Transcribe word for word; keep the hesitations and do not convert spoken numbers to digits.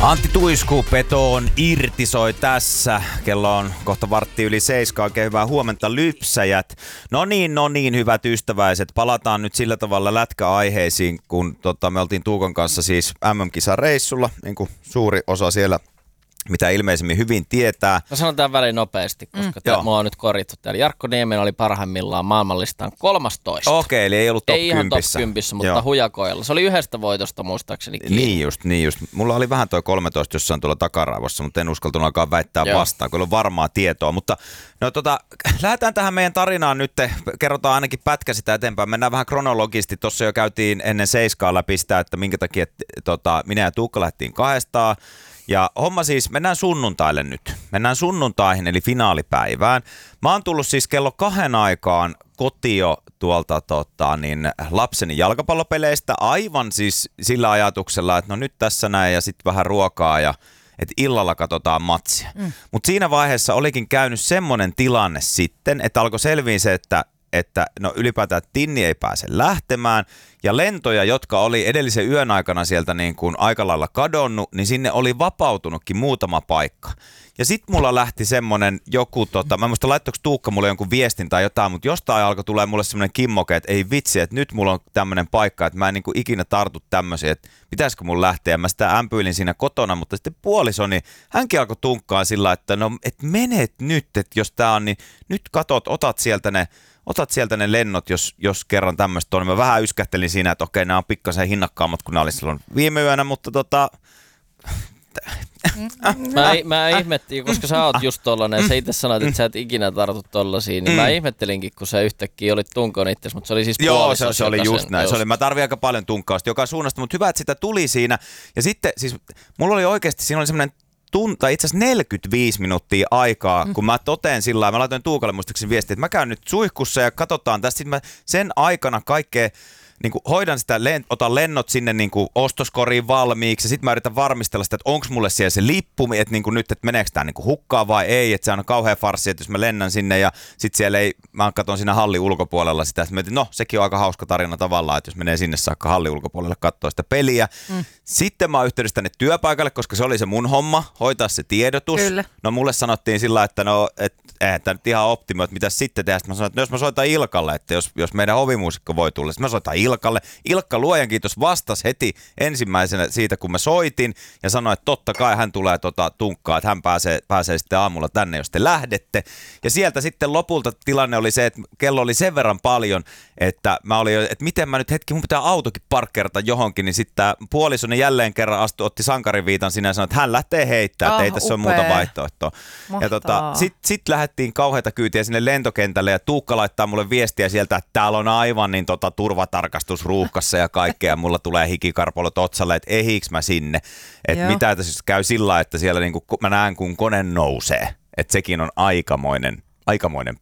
Antti Tuisku, Peto on irti, soi tässä. Kello on kohta vartti yli seiskaa. Oikein hyvää huomenta, lypsäjät. No niin, no niin, hyvät ystäväiset. Palataan nyt sillä tavalla lätkäaiheisiin, kun tota, me oltiin Tuukon kanssa siis M M-kisan reissulla, niin kuin suuri osa siellä, mitä ilmeisemmin hyvin tietää. No sanotaan väliin nopeasti, koska mm. mua on nyt korjattu täällä. Jarkko Niemen oli parhaimmillaan maailmanlistaan kolmastoista. Okei, eli ei ollut top Ei ihan top kympissä. kympissä, mutta Joo. hujakoilla. Se oli yhdestä voitosta muistaakseni kiinni. Niin just, niin just. Mulla oli vähän toi kolmetoista jossain tuolla takaraivossa, mutta en uskaltunut alkaa väittää Joo. vastaan, kun on varmaa tietoa. Mutta no tota, lähdetään tähän meidän tarinaan nyt. Kerrotaan ainakin pätkä sitä eteenpäin. Mennään vähän kronologisesti. Tuossa jo käytiin ennen seiskaa läpi sitä, että minkä takia tota, minä ja Tuukka lähtiin kahdestaan. Ja homma siis, mennään sunnuntaille nyt. Mennään sunnuntaihin eli finaalipäivään. Mä oon tullut siis kello kahden aikaan kotio tuolta tota, niin, lapseni jalkapallopeleistä. Aivan siis sillä ajatuksella, että no nyt tässä näin ja sitten vähän ruokaa ja että illalla katsotaan matsia. Mm. Mutta siinä vaiheessa olikin käynyt semmoinen tilanne sitten, että alkoi selviin se, että että no ylipäätään Tinni ei pääse lähtemään ja lentoja, jotka oli edellisen yön aikana sieltä niin kuin aika lailla kadonnut, niin sinne oli vapautunutkin muutama paikka. Ja sit mulla lähti semmonen joku, tota, mä en muista laittoiko Tuukka mulle jonkun viestin tai jotain, mutta jostain alkoi tulee mulle semmonen kimmoke, että ei vitsi, että nyt mulla on tämmönen paikka, että mä en niin kuin ikinä tartu tämmöisiä, että pitäisikö mun lähteä. Mä sitä ämpyilin siinä kotona, mutta sitten puolisoni, hänkin alkoi tunkkaa sillä, että no, et menet nyt, että jos tää on, niin nyt katot, otat sieltä ne Otat sieltä ne lennot, jos, jos kerran tämmöistä on. Mä vähän yskähtelin siinä, että okei, nämä on pikkasen hinnakkaammat kuin nämä oli silloin viime yönä, mutta tota... Mä, mä ihmettelin, koska sä oot just tollanen, sä itse sanoit, että sä et ikinä tartu tollasiin, niin mä ihmettelinkin, kun sä yhtäkkiä olit tunkon itses, mutta se oli siis puolisos. Joo, se, se oli just näin. Se oli, mä tarvin aika paljon tunkkausta joka suunnasta, mutta hyvä, että sitä tuli siinä. Ja sitten, siis mulla oli oikeasti, siinä oli semmoinen tunta, itse asiassa neljäkymmentäviisi minuuttia aikaa, kun mä toteen sillä lailla, mä laitoin Tuukalle muistaakseni viestiä, että mä käyn nyt suihkussa ja katsotaan tästä. Sitten mä sen aikana kaikkea niin kuin hoidan sitä, otan lennot sinne niin kuin ostoskoriin valmiiksi ja sitten mä yritän varmistella sitä, että onko mulle siellä se lippu, että niin kuin nyt, että meneekö tämä niin kuin hukkaan vai ei, että se on kauhea farssi, että jos mä lennän sinne ja sitten siellä ei, mä katson siinä hallin ulkopuolella sitä, että mietin, no sekin on aika hauska tarina tavallaan, että jos menee sinne saakka hallin ulkopuolelle katsoa sitä peliä. Mm. Sitten mä oon yhteydessä tänne työpaikalle, koska se oli se mun homma, hoitaa se tiedotus. Kyllä. No mulle sanottiin sillä, että no, että eihän tämä nyt ihan optimi, että mitä sitten tehdään. Sitten mä sanoin, että no, jos mä soitan Ilkalle, että jos, jos meidän hovimuusikko voi tulla, sitten mä soitan Ilkalle. Ilkka luojan kiitos vastasi heti ensimmäisenä siitä, kun mä soitin ja sanoi, että totta kai hän tulee tota tunkkaa, että hän pääsee, pääsee sitten aamulla tänne, jos te lähdette. Ja sieltä sitten lopulta tilanne oli se, että kello oli sen verran paljon, että mä olin jo, että miten mä nyt hetki, mun pitää autokin parkkeerata johonkin, niin sitten tämä puolisoni jälleen kerran astu, otti sankariviitan sinä ja sanoi, että hän lähtee heittää, että oh, ei tässä upea. Ole muuta vaihtoehtoa. Mahtaa. Ja tota, sitten sit lähdettiin kauheita kyytiä sinne lentokentälle ja Tuukka laittaa mulle viestiä sieltä, että täällä on aivan niin tota turvatarkastus ruuhkassa ja kaikkea. Mulla tulee hikikarpolot otsalle, että ehiks mä sinne. Että mitä tässä käy sillä, että siellä niinku, mä näen kun kone nousee. Että sekin on aikamoinen, aikamoinen